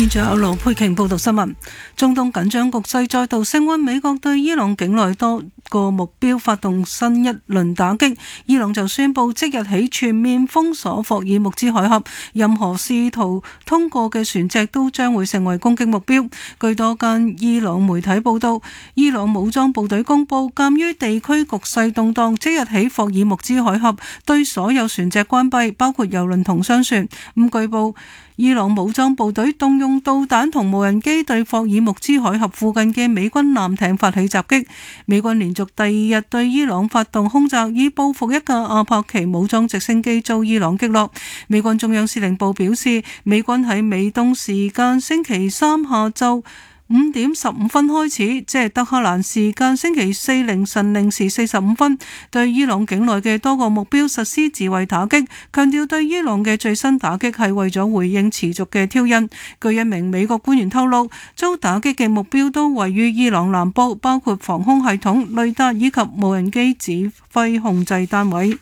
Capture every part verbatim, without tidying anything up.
現在有盧佩瓊報道新聞。中東緊張局勢再度升溫，美國對伊朗境內多個目標發動新一輪打擊。伊朗就宣布即日起全面封鎖霍爾木茲海峽，任何試圖通過嘅船隻都將會成為攻擊目標。據多間伊朗媒體報道，伊朗武裝部隊公佈，鑑於地區局勢動盪，即日起霍爾木茲海峽對所有船隻關閉，包括郵輪同商船。咁據報，伊朗武裝部隊動用導彈同無人機對霍爾木茲海峽附近嘅美軍艦艇發起襲擊。美軍連續第二日對伊朗發動空襲，以報復一架阿帕奇武裝直升機遭伊朗擊落。美軍中央司令部表示，美軍喺美東時間星期三下晝五點十五分開始，即係德黑蘭時間星期四凌晨零時四十五分，對伊朗境內嘅多個目標實施自衛打擊，強調對伊朗嘅最新打擊係為咗回應持續嘅挑釁。據一名美國官員透露，遭打擊嘅目標都位於伊朗南部，包括防空系統、雷達以及無人機指揮控制單位。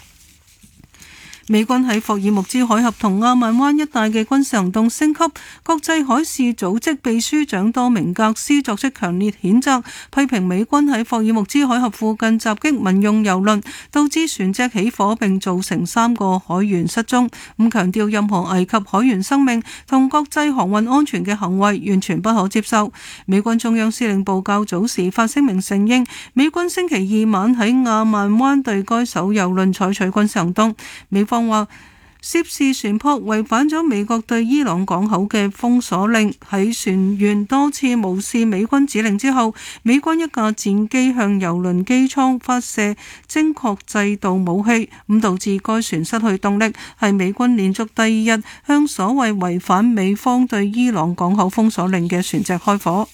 美軍喺霍爾木茲海峽同阿曼灣一帶嘅軍事行動升級，國際海事組織秘書長多明格斯作出強烈譴責，批評美軍喺霍爾木茲海峽附近襲擊民用郵輪，導致船隻起火並造成三個海員失蹤。咁強調任何危及海員生命同國際航運安全嘅行為完全不可接受。美軍中央司令部較早時發聲明承認，美軍星期二晚喺阿曼灣對該艘郵輪採取軍事行動。美方話涉事船舶違反咗美國對伊朗港口嘅封鎖令，喺船員多次無視美軍指令之後，美軍一架戰機向郵輪機艙發射精確制導武器，咁導致該船失去動力，係美軍連續第二日向所謂違反美方對伊朗港口封鎖令嘅船隻開火。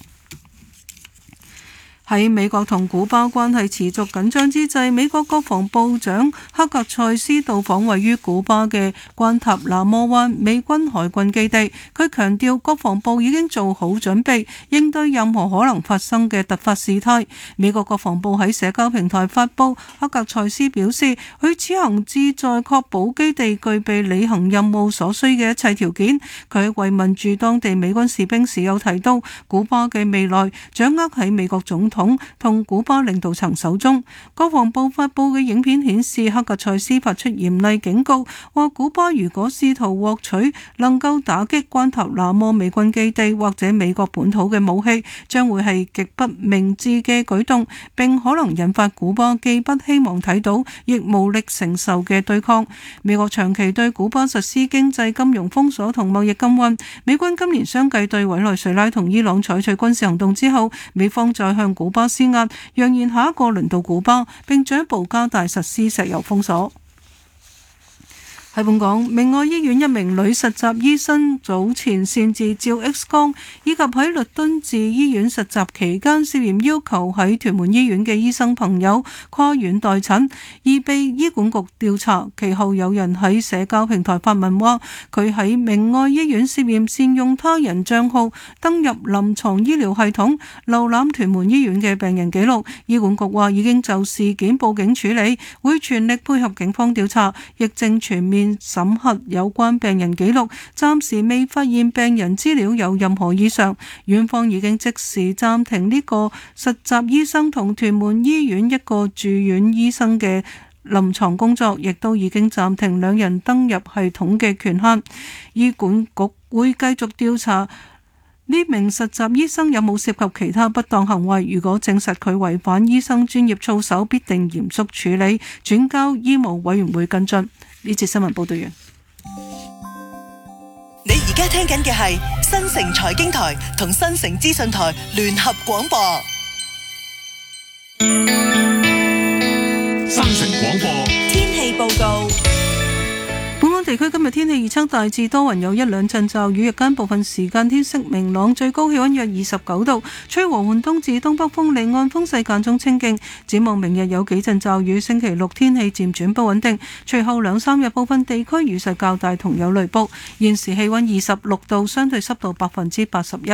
喺美國同古巴關係持續緊張之際，美國國防部長克格塞斯到訪位於古巴嘅關塔那摩灣美軍海軍基地。佢強調國防部已經做好準備，應對任何可能發生嘅突發事態。美國國防部喺社交平台發布，克格塞斯表示，佢此行旨在確保基地具備履行任務所需嘅一切條件。佢喺慰問駐當地美軍士兵時有提到，古巴嘅未來掌握喺美國總統同古巴領導層手中。國防部發布嘅影片顯示，克格塞斯發出嚴厲警告，話古巴如果試圖獲取能夠打擊關塔那摩美軍基地或者美國本土嘅武器，將會係極不明智嘅舉動，並可能引發古巴既不希望睇到，亦無力承受嘅對抗。美國長期對古巴實施經濟金融封鎖同貿易禁運，美軍今年相繼對委內瑞拉同伊朗採取軍事行動之後，美方再向古巴施壓，揚言下一個輪到古巴，並進一步加大實施石油封鎖。喺本港，明愛醫院一名女實習醫生早前擅自照 X 光，以及喺律敦治醫院實習期間涉嫌要求喺屯門醫院嘅醫生朋友跨院代診，而被醫管局調查。其後有人喺社交平台發文話，佢喺明愛醫院涉嫌善用他人帳號登入臨床醫療系統，瀏覽屯門醫院嘅病人記錄。醫管局話已經就事件報警處理，會全力配合警方調查，亦正全面審核有關病人記錄，暫時未發現病人資料有任何異常。院方已經即時暫停呢個實習醫生同屯門醫院一個住院醫生嘅臨床工作，亦都已經暫停兩人登入系統嘅權限。醫管局會繼續調查呢名實習醫生有冇涉及其他不當行為，如果證實佢違反醫生專業操守，必定嚴肅處理，轉交醫務委員會跟進。呢節新聞報道完。 你而家聽緊嘅係新城財經台同新城資訊台聯合廣播。 新城廣播天氣報告。 本港地區今日天氣預測大致多雲，有一兩陣驟雨，日間部分時間天色明朗，最高氣溫約二十九度，吹和緩東至東北風，離岸風勢間中清勁。展望明日有幾陣驟雨，星期六天氣漸轉不穩定，隨後兩三日部分地區雨勢較大同有雷暴。現時氣溫二十六度，相對濕度百分之八十一。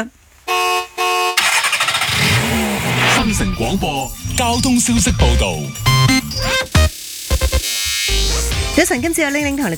新城廣播交通消息報道。 早晨，今次有玲玲同你